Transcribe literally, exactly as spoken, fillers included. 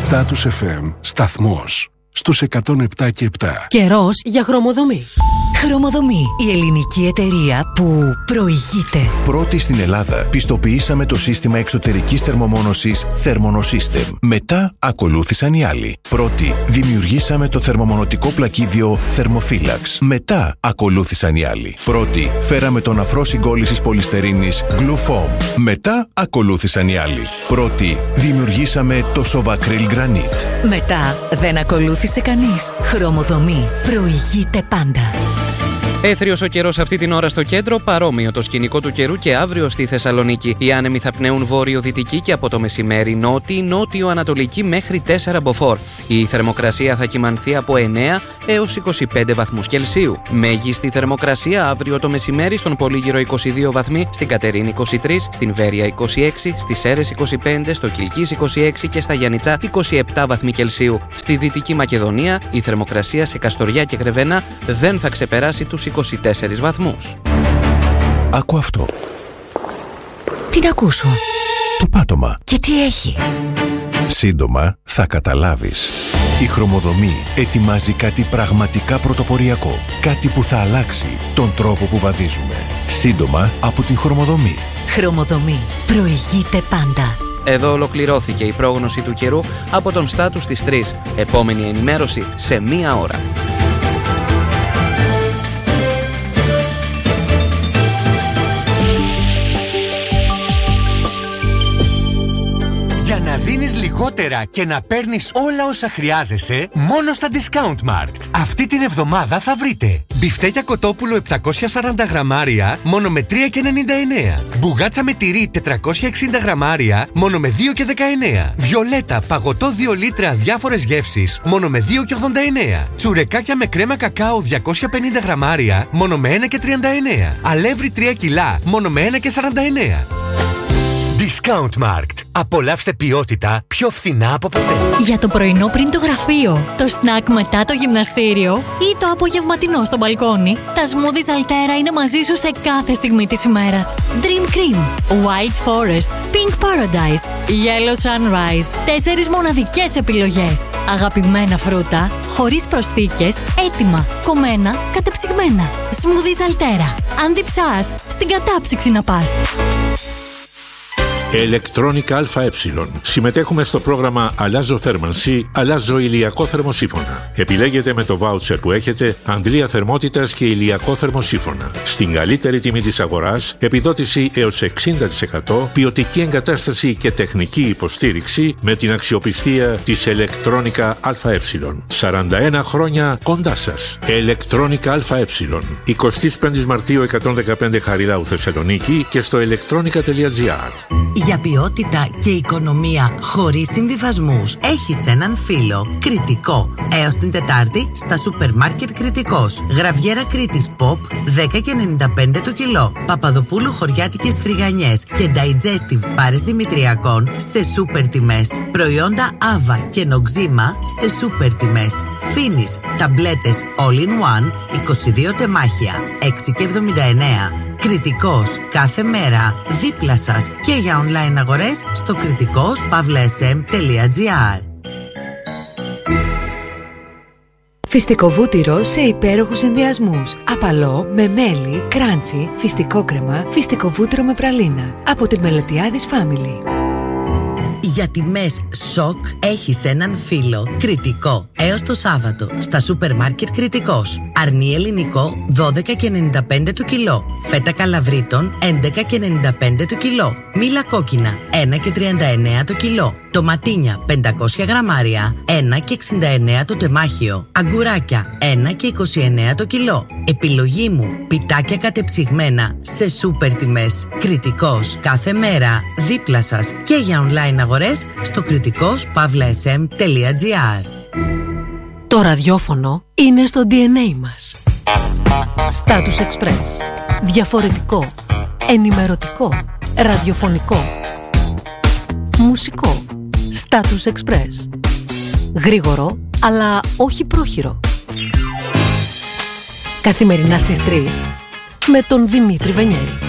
Status εφ εμ, σταθμός στους εκατόν επτά και επτά. Καιρός για χρωμοδομή. Χρωμοδομή, η ελληνική εταιρεία που προηγείται. Πρώτη στην Ελλάδα πιστοποιήσαμε το σύστημα εξωτερικής θερμομόνωσης Thermonosystem. Μετά ακολούθησαν οι άλλοι. Πρώτη δημιουργήσαμε το θερμομονωτικό πλακίδιο Thermophilax. Μετά ακολούθησαν οι άλλοι. Πρώτη φέραμε τον αφρό συγκόλλησης πολυστερίνης Glufoam. Μετά ακολούθησαν οι άλλοι. Πρώτη δημιουργήσαμε το Sovacryl Granite. Μετά δεν ακολούθησε κανείς. Χρωμοδομή, προηγείται πάντα. Έθριος ο καιρός αυτή την ώρα στο κέντρο, παρόμοιο το σκηνικό του καιρού και αύριο στη Θεσσαλονίκη. Οι άνεμοι θα πνέουν βόρειο-δυτική και από το μεσημέρι νότιοι, νότιο-ανατολική μέχρι τέσσερα μποφόρ. Η θερμοκρασία θα κυμανθεί από εννέα έως είκοσι πέντε βαθμούς Κελσίου. Μέγιστη θερμοκρασία αύριο το μεσημέρι στον Πολύγυρο είκοσι δύο βαθμοί, στην Κατερίνη είκοσι τρία, στην Βέρεια είκοσι έξι, στις Σέρρες είκοσι πέντε, στο Κιλκής είκοσι έξι και στα Γιαννιτσά είκοσι επτά βαθμοί Κελσίου. Στη Δυτική Μακεδονία η θερμοκρασία σε Καστοριά και Κρεβένα δεν θα ξεπεράσει τους είκοσι τέσσερις βαθμούς. Άκου αυτό. Τι να ακούσω? Το πάτωμα. Και τι έχει? Σύντομα θα καταλάβεις. Η Χρωμοδομή ετοιμάζει κάτι πραγματικά πρωτοποριακό. Κάτι που θα αλλάξει τον τρόπο που βαδίζουμε. Σύντομα από την Χρωμοδομή. Χρωμοδομή, προηγείται πάντα. Εδώ ολοκληρώθηκε η πρόγνωση του καιρού από τον Status της τρεις. Επόμενη ενημέρωση σε μία ώρα. Για να δίνεις λιγότερα και να παίρνεις όλα όσα χρειάζεσαι, μόνο στα Discount Markt. Αυτή την εβδομάδα θα βρείτε μπιφτέκια κοτόπουλο επτακόσια σαράντα γραμμάρια μόνο με τρία και ενενήντα εννέα. Μπουγάτσα με τυρί τετρακόσια εξήντα γραμμάρια μόνο με δύο και δεκαεννέα. Βιολέτα παγωτό δύο λίτρα διάφορες γεύσεις μόνο με δύο και ογδόντα εννέα. Τσουρεκάκια με κρέμα κακάο διακόσια πενήντα γραμμάρια μόνο με ένα και τριάντα εννέα. Αλεύρι τρία κιλά μόνο με ένα και σαράντα εννέα. Discount Markt. Απολαύστε ποιότητα πιο φθηνά από ποτέ. Για το πρωινό πριν το γραφείο, το σνακ μετά το γυμναστήριο ή το απογευματινό στο μπαλκόνι, τα smoothies Altera είναι μαζί σου σε κάθε στιγμή της ημέρας. Dream Cream, Wild Forest, Pink Paradise, Yellow Sunrise. Τέσσερις μοναδικές επιλογές. Αγαπημένα φρούτα, χωρίς προσθήκες, έτοιμα, κομμένα, κατεψυγμένα. Smoothies Altera. Αν διψάς, στην κατάψυξη να πας. Electronica ΑΕ. Συμμετέχουμε στο πρόγραμμα Αλλάζω θέρμανση, αλλάζω ηλιακό θερμοσύφωνα. Επιλέγετε με το βάουτσερ που έχετε αντλία θερμότητας και ηλιακό θερμοσύφωνα. Στην καλύτερη τιμή της αγοράς, επιδότηση έως εξήντα τοις εκατό, ποιοτική εγκατάσταση και τεχνική υποστήριξη με την αξιοπιστία της Electronica ΑΕ. σαράντα ένα χρόνια κοντά σας. Electronica ΑΕ. εικοστή πέμπτη Μαρτίου εκατόν δεκαπέντε Χαριλάου Θεσσαλονίκη και στο electronica τελεία gr. Για ποιότητα και οικονομία χωρίς συμβιβασμούς, έχεις έναν φίλο. Κριτικό. Έως την Τετάρτη στα σούπερ μάρκετ Κριτικός. Γραβιέρα Κρήτης Pop δέκα και ενενήντα πέντε το κιλό. Παπαδοπούλου χωριάτικες φρυγανιές και Digestive Πάρες Δημητριακών σε σούπερ τιμές. Προϊόντα Ava και Νοξίμα σε σούπερ τιμές. Φίνις ταμπλέτες All in One είκοσι δύο τεμάχια έξι και εβδομήντα εννέα. Κριτικός κάθε μέρα δίπλα σας και για online αγορές στο κριτικός παύλα ες εμ τελεία τζι άρ. Φυστικό βούτυρο σε υπέροχους συνδυασμούς. Απαλό με μέλι, κράντσι, φυστικό κρεμά, φυστικό βούτυρο με πραλίνα. Από τη Μελετιάδης Family. Για τιμές σοκ έχεις έναν φίλο. Κριτικό. Έως το Σάββατο στα σούπερ μάρκετ Κριτικός. Αρνί ελληνικό δώδεκα και ενενήντα πέντε το κιλό. Φέτα καλαβρίτων έντεκα και ενενήντα πέντε το κιλό. Μήλα κόκκινα ένα και τριάντα εννέα το κιλό. Τοματίνια πεντακόσια γραμμάρια ένα και εξήντα εννέα το τεμάχιο. Αγκουράκια ένα και είκοσι εννέα το κιλό. Επιλογή μου πιτάκια κατεψυγμένα σε σούπερ τιμές. Κριτικός κάθε μέρα δίπλα σας και για online αγορές στο κριτικός παύλα ες εμ τελεία τζι άρ. Το ραδιόφωνο είναι στο ντι εν έι μας. Status Express. Διαφορετικό. Ενημερωτικό. Ραδιοφωνικό. Μουσικό. Status Express. Γρήγορο, αλλά όχι πρόχειρο. Καθημερινά στις τρεις με τον Δημήτρη Βενιέρη.